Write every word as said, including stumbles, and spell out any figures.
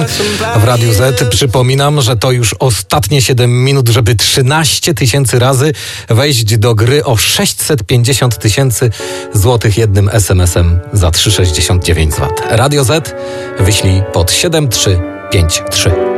W Radiu Z przypominam, że to już ostatnie siedem minut, żeby trzynaście tysięcy razy wejść do gry o sześćset pięćdziesiąt tysięcy złotych jednym es em esem za trzy sześćdziesiąt dziewięć złotych. Radio Z wyślij pod siedem trzy pięć trzy.